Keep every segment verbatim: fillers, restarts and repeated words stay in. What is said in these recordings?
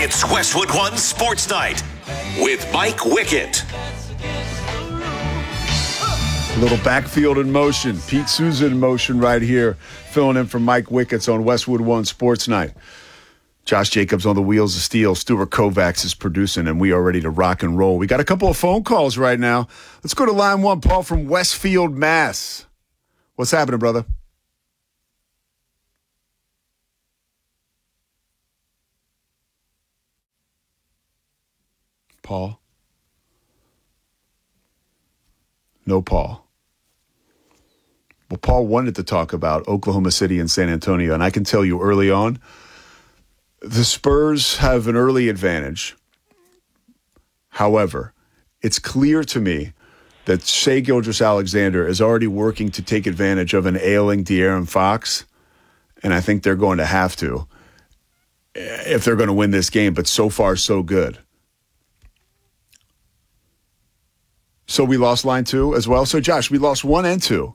It's Westwood One Sports Night with Mike Wickett. A little backfield in motion. Pete Souza in motion right here, filling in for Mike Wickets on Westwood One Sports Night. Josh Jacobs on the wheels of steel. Stuart Kovacs is producing, and we are ready to rock and roll. We got a couple of phone calls right now. Let's go to line one. Paul from Westfield, Mass. What's happening, brother? Paul? No Paul. Well, Paul wanted to talk about Oklahoma City and San Antonio, and I can tell you early on, the Spurs have an early advantage. However, it's clear to me that Shai Gilgeous-Alexander is already working to take advantage of an ailing De'Aaron Fox, and I think they're going to have to if they're going to win this game, but so far, so good. So we lost line two as well. So, Josh, we lost one and two.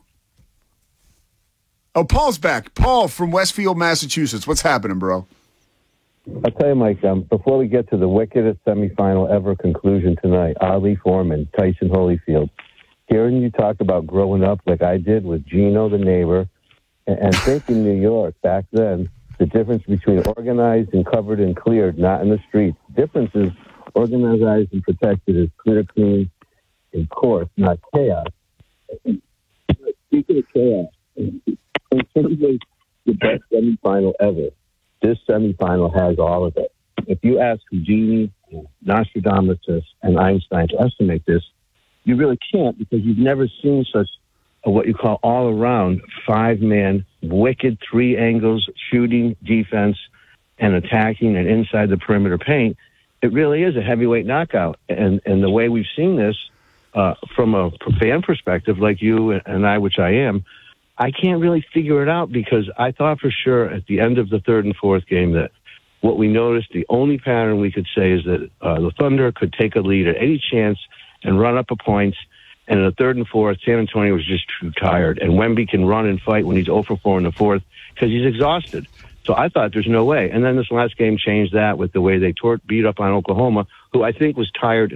Oh, Paul's back. Paul from Westfield, Massachusetts. What's happening, bro? I'll tell you, Mike, um, before we get to the wickedest semifinal ever conclusion tonight, Ali Foreman, Tyson Holyfield, hearing you talk about growing up like I did with Gino the neighbor, and, and think in New York back then, the difference between organized and covered and cleared, not in the streets. The difference is organized and protected is clear, clean, in course, not chaos. Speaking of chaos, considerably the best semifinal ever. This semifinal has all of it. If you ask Houdini, Nostradamus, and Einstein to estimate this, you really can't, because you've never seen such a, what you call all-around five-man, wicked three angles, shooting, defense, and attacking, and inside the perimeter paint. It really is a heavyweight knockout. And, and the way we've seen this, uh, from a fan perspective, like you and I, which I am, I can't really figure it out, because I thought for sure at the end of the third and fourth game that what we noticed, the only pattern we could say is that uh, the Thunder could take a lead at any chance and run up a point. And in the third and fourth, San Antonio was just too tired. And Wemby can run and fight when he's zero for four in the fourth because he's exhausted. So I thought there's no way. And then this last game changed that with the way they tore, beat up on Oklahoma, who I think was tired